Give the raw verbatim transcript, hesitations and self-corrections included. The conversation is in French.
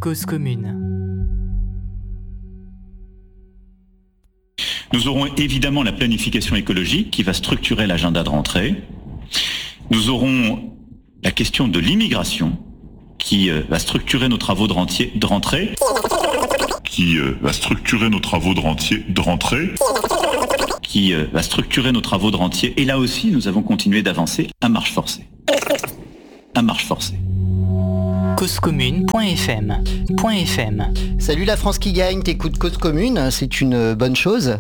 Cause commune. Nous aurons évidemment la planification écologique qui va structurer l'agenda de rentrée. Nous aurons la question de l'immigration qui euh, va structurer nos travaux de, rentier, de rentrée. Qui euh, va structurer nos travaux de, rentier, de rentrée. Qui euh, va structurer nos travaux de rentier. Et là aussi, nous avons continué d'avancer à marche forcée. À marche forcée. cause commune point f m. .fm. Salut la France qui gagne, t'écoutes Cause Commune, c'est une bonne chose.